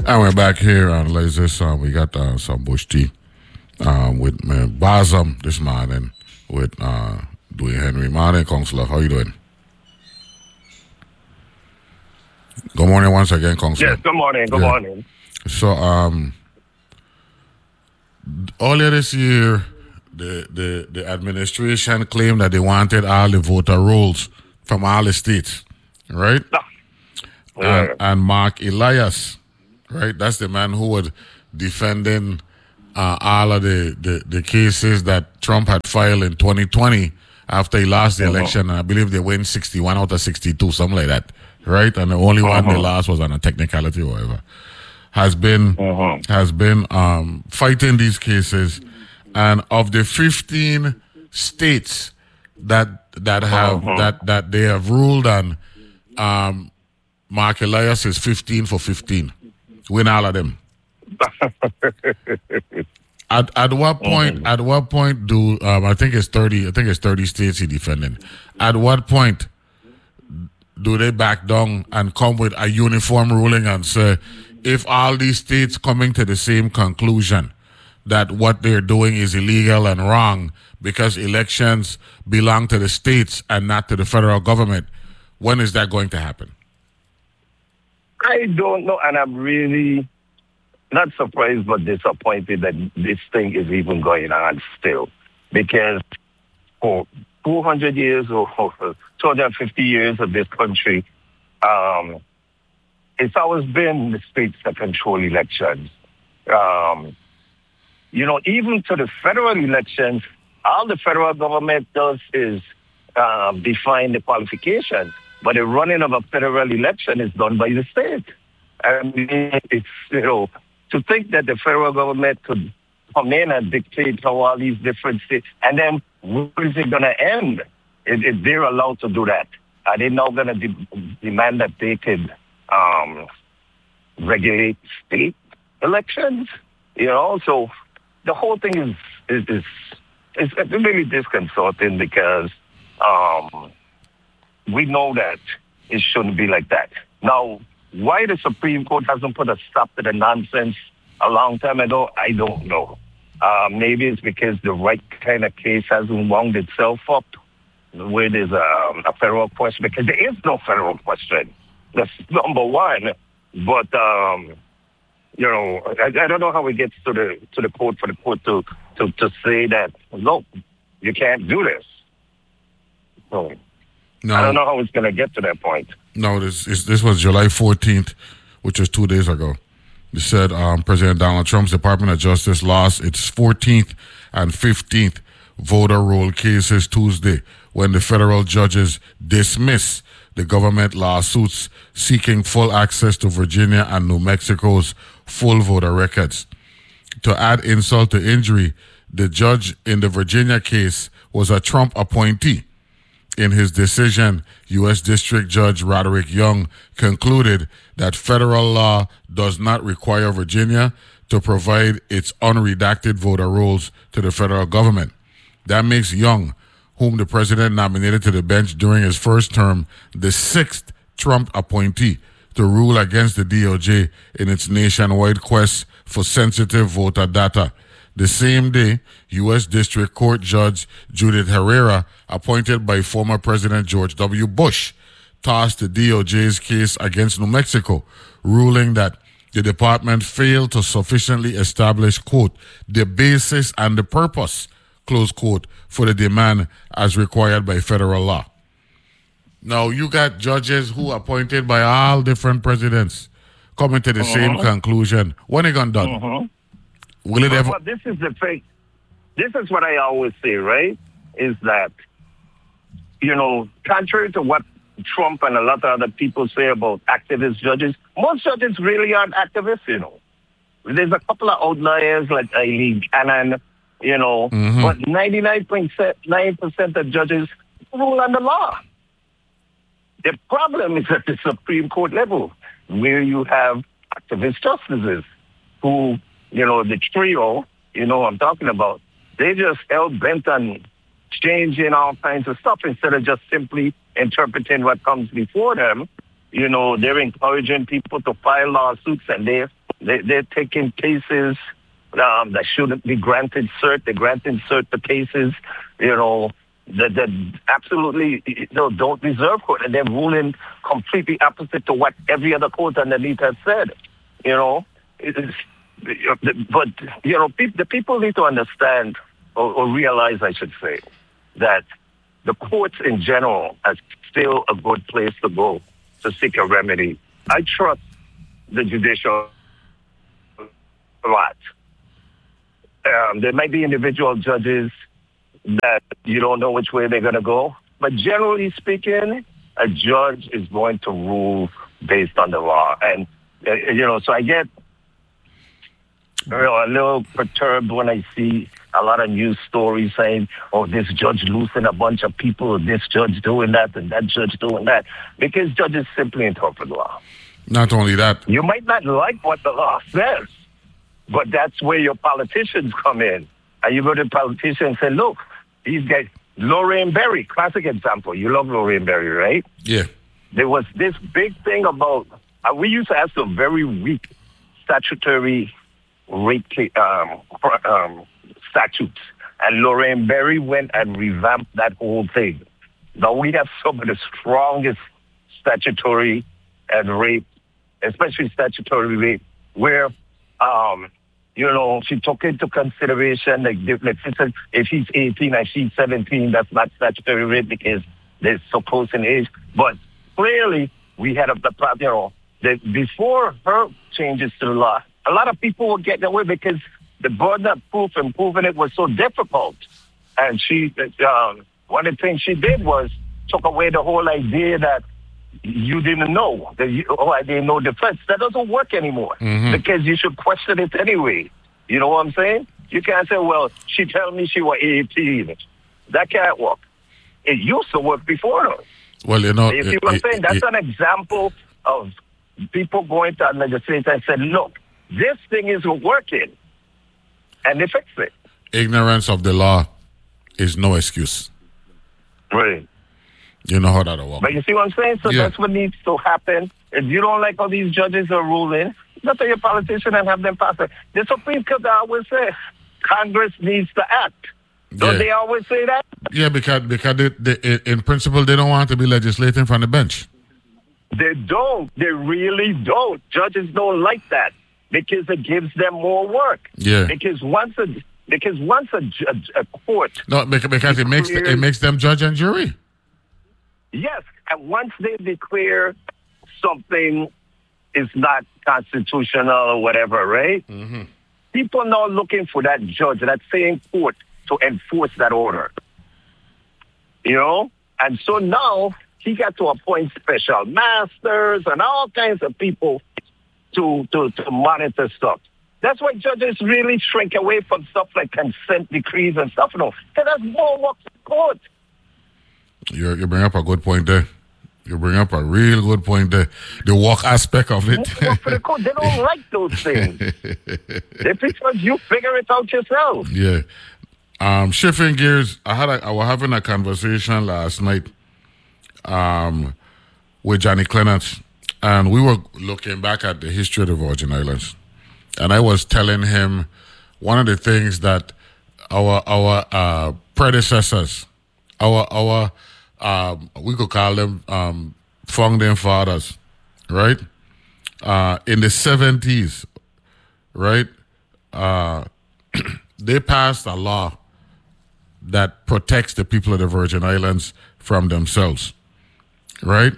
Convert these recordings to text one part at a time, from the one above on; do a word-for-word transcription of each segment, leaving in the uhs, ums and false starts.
And we're back here on Lasers. Um, we got uh, some bush tea um, with uh, Bazam this morning with uh, Dwayne Henry. Morning, Councillor. How you doing? Good morning once again, Councillor. Yes, good morning. Good yeah. morning. So, um, earlier this year, the, the, the administration claimed that they wanted all the voter rolls from all the states, right? No. Yeah. And, and Mark Elias, right? That's the man who was defending uh, all of the, the, the cases that Trump had filed in twenty twenty after he lost the uh-huh. election. And I believe they win sixty-one out of sixty-two, something like that, right? And the only uh-huh. one they lost was on a technicality or whatever. Has been uh-huh. has been um, fighting these cases, and of the fifteen states that that have uh-huh. that that they have ruled on, um, Mark Elias is fifteen for fifteen. Win all of them. at at what point? Uh-huh. At what point do um, I think it's thirty? I think it's thirty states he defending. At what point do they back down and come with a uniform ruling and say, if all these states coming to the same conclusion that what they're doing is illegal and wrong because elections belong to the states and not to the federal government, when is that going to happen? I don't know, and I'm really not surprised but disappointed that this thing is even going on still. Because for two hundred years or two hundred fifty years of this country, um, it's always been the states that control elections. Um, you know, even to the federal elections, all the federal government does is uh, define the qualifications. But the running of a federal election is done by the state. I mean, it's, you know, to think that the federal government could come in and dictate how all these different states, and then where is it going to end? If, if they're allowed to do that, are they now going to de- demand that they could Um, regulate state elections, you know? So the whole thing is is is, is really disconcerting because um, we know that it shouldn't be like that. Now, why the Supreme Court hasn't put a stop to the nonsense a long time ago, I don't know. Uh, maybe it's because the right kind of case hasn't wound itself up where there's a, a federal question, because there is no federal question. That's number one. But, um, you know, I, I don't know how it gets to the to the court for the court to, to, to say that, look, you can't do this. So no. I don't know how it's going to get to that point. No, this is, this was July fourteenth, which was two days ago. They said um, President Donald Trump's Department of Justice lost its fourteenth and fifteenth voter roll cases Tuesday when the federal judges dismissed the government lawsuits seeking full access to Virginia and New Mexico's full voter records. To add insult to injury, the judge in the Virginia case was a Trump appointee. In his decision, U S District Judge Roderick Young concluded that federal law does not require Virginia to provide its unredacted voter rolls to the federal government. That makes Young, whom the president nominated to the bench during his first term, the sixth Trump appointee to rule against the D O J in its nationwide quest for sensitive voter data. The same day, U S District Court Judge Judith Herrera, appointed by former President George W. Bush, tossed the D O J's case against New Mexico, ruling that the department failed to sufficiently establish, quote, the basis and the purpose, close quote, for the demand as required by federal law. Now, you got judges who are appointed by all different presidents coming to the uh-huh. same conclusion. When it gone done? Uh-huh. Will it ever? Well, this is the thing. This is what I always say, right? Is that, you know, contrary to what Trump and a lot of other people say about activist judges, most judges really aren't activists, you know. There's a couple of outliers like Eileen Cannon, you know, mm-hmm. but ninety-nine point nine percent of judges rule on the law. The problem is at the Supreme Court level, where you have activist justices who, you know, the trio, you know what I'm talking about, they just hell-bent on changing all kinds of stuff instead of just simply interpreting what comes before them. You know, they're encouraging people to file lawsuits, and they're They, they're taking cases um, that shouldn't be granted cert. They're granting cert to cases, you know, that, that absolutely you know, don't deserve court. And they're ruling completely opposite to what every other court underneath has said, you know. It is, but, you know, pe- the people need to understand or, or realize, I should say, that the courts in general are still a good place to go to seek a remedy. I trust the judicial a lot. Um, there might be individual judges that you don't know which way they're going to go, but generally speaking, a judge is going to rule based on the law. And, uh, you know, so I get you know, a little perturbed when I see a lot of news stories saying, oh, this judge loosened a bunch of people, this judge doing that, and that judge doing that, because judges simply interpret law. Not only that. You might not like what the law says, but that's where your politicians come in. And you go to politicians and say, look, these guys, Lorraine Berry, classic example. You love Lorraine Berry, right? Yeah. There was this big thing about, uh, we used to have some very weak statutory rape um, um, statutes. And Lorraine Berry went and revamped that whole thing. Now we have some of the strongest statutory and rape, especially statutory rape, where, um, you know, she took into consideration, like, let's say if he's eighteen and she's seventeen, that's not statutory rape because they're so close in age. But clearly, we had a, you know, that before her changes to the law, a lot of people were getting away because the burden of proof and proving it was so difficult. And she, um, one of the things she did was took away the whole idea that you didn't know, that you, oh, I didn't know defense. That doesn't work anymore mm-hmm. because you should question it anyway. You know what I'm saying? You can't say, well, she told me she was eighteen. That can't work. It used to work before her. Well, you know, you see it, what I'm it, saying? That's it, an example of people going to a legislator and said, look, this thing isn't working. And they fix it. Ignorance of the law is no excuse. Right. You know how that works. But you see what I'm saying? So yeah. that's what needs to happen. If you don't like how these judges are ruling, go to your politician and have them pass it. The Supreme Court always say Congress needs to act. Don't yeah. they always say that? Yeah, because because they, they, in principle they don't want to be legislating from the bench. They don't. They really don't. Judges don't like that because it gives them more work. Yeah. Because once a because once a, a, a court no because, because it makes it makes them judge and jury. Yes, and once they declare something is not constitutional or whatever, right? Mm-hmm. People now looking for that judge, that same court, to enforce that order. You know? And so now he got to appoint special masters and all kinds of people to, to, to monitor stuff. That's why judges really shrink away from stuff like consent decrees and stuff. No, because that's more work for the court. You you bring up a good point there. You bring up a real good point there. The work aspect of it. Work for the court. They don't like those things. They prefer you figure it out yourself. Yeah. Um, shifting gears, I had a, I was having a conversation last night um, with Johnny Clements, and we were looking back at the history of the Virgin Islands, and I was telling him one of the things that our our uh, predecessors, our our um, we could call them um, founding fathers, right? Uh, in the seventies, right? Uh, they passed a law that protects the people of the Virgin Islands from themselves, right?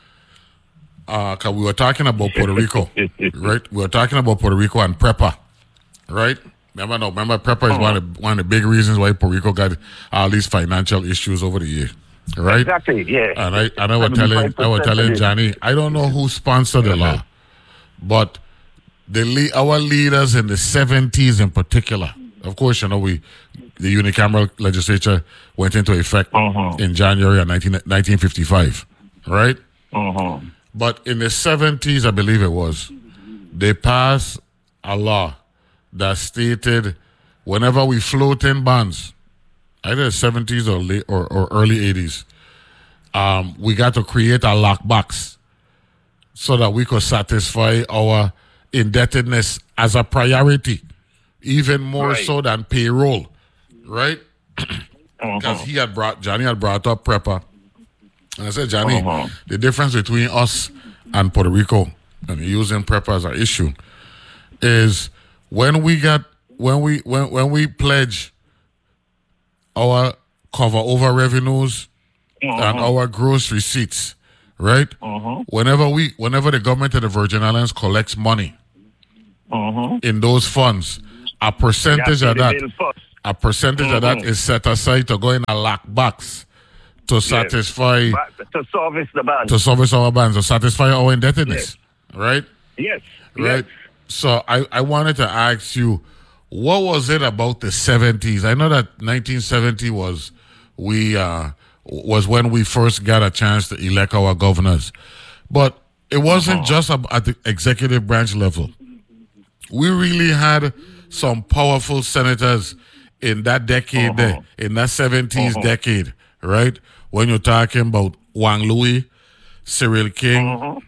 Uh, cause we were talking about Puerto Rico, right? We were talking about Puerto Rico and PREPA, right? Remember, no, remember PREPA is one of the, one of the big reasons why Puerto Rico got all these financial issues over the year, right? Exactly, yeah. And I, and I was telling, I was telling Johnny, I don't know who sponsored the law, but the our leaders in the seventies in particular. Of course, you know, we the unicameral legislature went into effect uh-huh. in January of nineteen fifty-five, right? Uh-huh. But in the seventies, I believe it was, they passed a law that stated whenever we float in bonds, either the seventies or late or, or early eighties, um, we got to create a lockbox so that we could satisfy our indebtedness as a priority, even more Right. so than payroll, right? Uh-huh. Because he had brought Johnny had brought up PREPA, and I said, Johnny, Uh-huh. the difference between us and Puerto Rico and using PREPA as an issue is when we got when we when when we pledge our cover over revenues and our gross receipts, right? Uh-huh. Whenever we whenever the government of the Virgin Islands collects money Uh-huh. in those funds, a percentage Yeah, of pay that the bill first. a percentage of that is set aside to go in a lock box to satisfy But to service the band. to service our bonds, to satisfy our indebtedness, right? Yes. Right. Yes. So I, I wanted to ask you, what was it about the seventies? I know that nineteen seventy was we uh, was when we first got a chance to elect our governors, but it wasn't just ab- at the executive branch level. We really had some powerful senators in that decade, there, in that seventies decade, right? When you're talking about Wang Louis, Cyril King,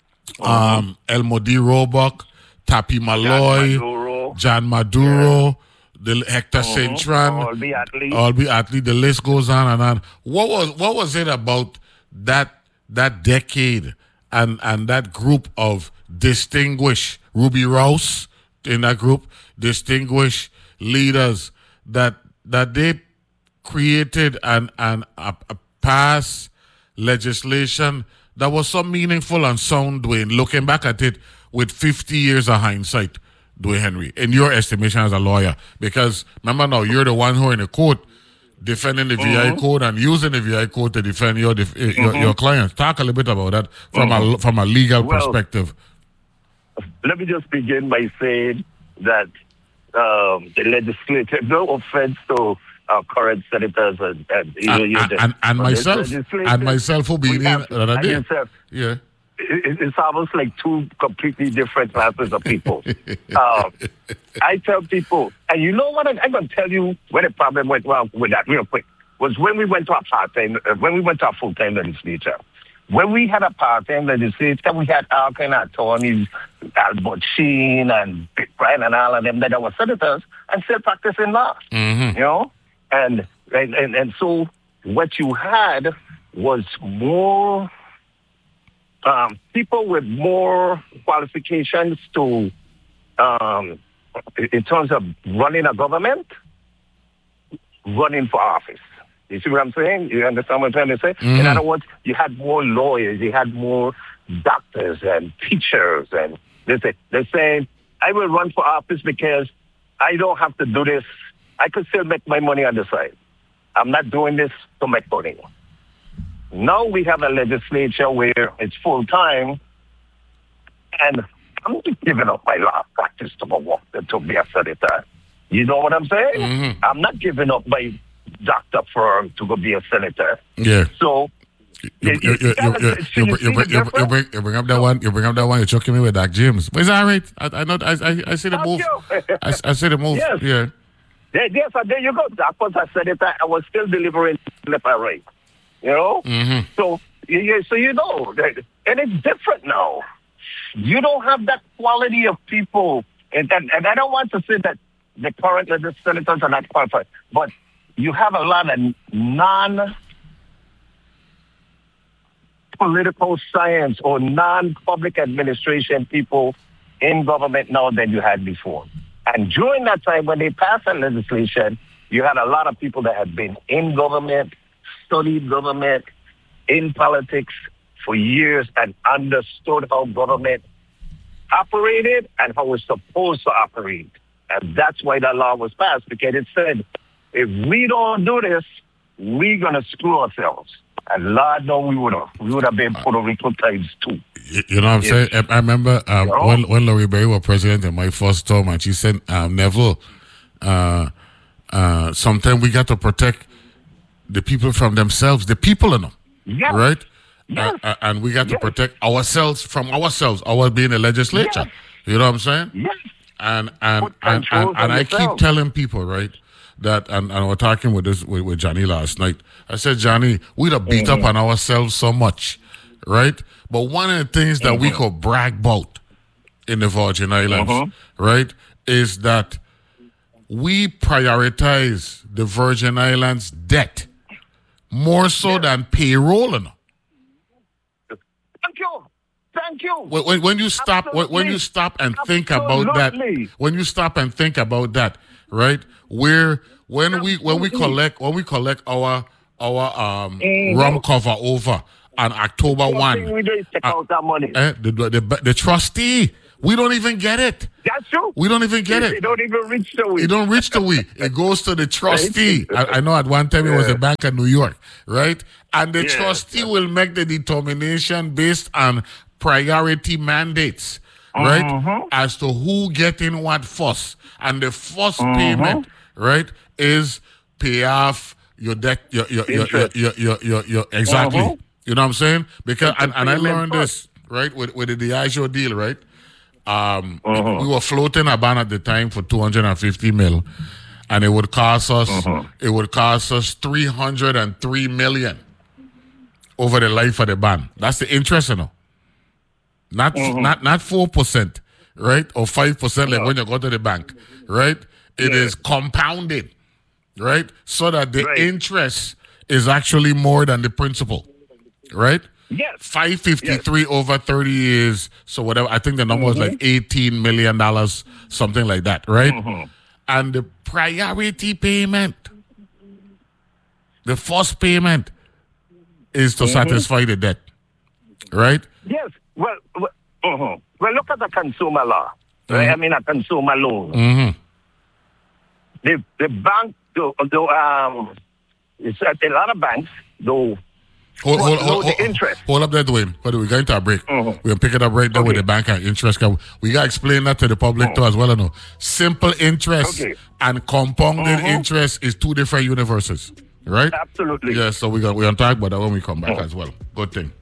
um, Elmo D. Roebuck, Tapi Malloy, Maduro, John Maduro, the Hector Saint Tran, all the athletes. Albie Atlee. The list goes on and on. What was what was it about that that decade and and that group of distinguished Ruby Rouse in that group, distinguished leaders that that they created and and a, a pass legislation that was so meaningful and sound, Dwayne, looking back at it with fifty years of hindsight, Dwayne Henry, in your estimation as a lawyer? Because remember now, you're the one who in the court defending the V I code and using the V I code to defend your def- your, your clients. Talk a little bit about that from a from a legal Well, perspective. Let me just begin by saying that um, the legislature, no offense to our current senators and, and you know, And, you and, the- and, and but this myself, legislation, and myself who being we in have- the other and day. yourself, Yeah. it- it's almost like two completely different classes of people. um, I tell people, and you know what? I'm, I'm going to tell you where the problem went wrong with that real quick. Was when we went to our part-time, uh, when we went to our full-time legislature. When we had a part-time legislature, we had all kind of attorneys, Albert Sheen and Dick Bryan and all of them that were senators and still practicing law. Mm-hmm. You know, and and and, and so what you had was more um, people with more qualifications to, um, in terms of running a government, running for office. You see what I'm saying? You understand what I'm trying to say? Mm-hmm. In other words, you had more lawyers, you had more doctors and teachers, and they say they say I will run for office because I don't have to do this. I could still make my money on the side. I'm not doing this to make money. Now we have a legislature where it's full time, and I'm not giving up my law practice to go walk to be a senator. You know what I'm saying? Mm-hmm. I'm not giving up my doctor firm to go be a senator. Yeah. So You, you, you, you, you, you, see you, the bring- you, bring- you, difference? bring, you bring up that one. You bring up that one. You're choking me with Doc James, but it's all right. I, I know. I, I, I see the Thank move. you. I, I see the move. Yes. Yeah. There, yes, and there you go. That was a senator. I was still delivering left and right. You know? Mm-hmm. So, yeah, so you know, that- and it's different now. You don't have that quality of people. And, and, and I don't want to say that the current senators are not qualified, but you have a lot of non political science or non-public administration people in government now than you had before. And during that time, when they passed that legislation, you had a lot of people that had been in government, studied government, in politics for years, and understood how government operated and how it's supposed to operate. And that's why that law was passed, because it said, if we don't do this, we're going to screw ourselves. And Lord, no, we would have. We would have been Puerto Rico times two. You, you know what I'm Yes. saying? I I remember um, You know? when when Laurie Berry was president in my first term, and she said, um, Neville, uh, uh, sometimes we got to protect the people from themselves, the people in them, Yes. right? Yes. Uh, uh, and we got to Yes. protect ourselves from ourselves, our being a legislature. Yes. You know what I'm saying? Yes. And and Put and, and, controls and on I keep yourself. telling people, right, that and, and we're talking with this with, with Johnny last night. I said, Johnny, we'd have beat Mm-hmm. up on ourselves so much, right? But one of the things that we Mm-hmm. could brag about in the Virgin Islands, Mm-hmm. right, is that we prioritize the Virgin Islands debt more so than payroll. No? Thank you. Thank you. When, when, when you stop, when, when you stop and think about that, Absolutely. when you stop and think about that, right? Where when we when we collect when we collect our our um Mhm. rum cover over on October One one, thing we do is take uh, out that money. eh, the, the the the trustee, we don't even get it. That's true. We don't even get It it. don't even reach the way. It don't reach the we. It goes to the trustee. I, I know at one time it was the Bank of New York, right? And the Yes. trustee will make the determination based on priority mandates, right? Mhm. As to who getting what first. And the first payment, right, is pay off your debt, your your your your Interest. your, your, your, your exactly. Mhm. You know what I'm saying? Because and, and I payment learned first. this, right, with, with the Diageo deal, right? Um, Mhm. we were floating a ban at the time for two hundred fifty mil, and it would cost us Mhm. it would cost us three hundred three million over the life of the ban. That's the interest, you know. Not not not four percent, right, or five percent like when you go to the bank, right? It Yeah. is compounded, right, so that the Right. interest is actually more than the principal, right? Yes. five fifty-three over thirty years. So whatever, I think the number was like eighteen million dollars, something like that, right? And the priority payment, the first payment is to satisfy the debt, right? Yes. Well, well, mhm. well, look at the consumer law. Right? I mean, a consumer loan. Mm-hmm. The the bank, do, do, um, it's at a lot of banks, though. Hold, Well, hold, no, hold, the hold, interest. hold up there, Dwayne. But we're going to a break. Mhm. We're going to pick it up right there with Okay. the bank and interest. 'Cause we got to explain that to the public too as well. You know. Simple interest Okay. and compounded Mhm. interest is two different universes, right? Absolutely. Yeah, so we're going we're gonna talk about that when we come back as well. Good thing.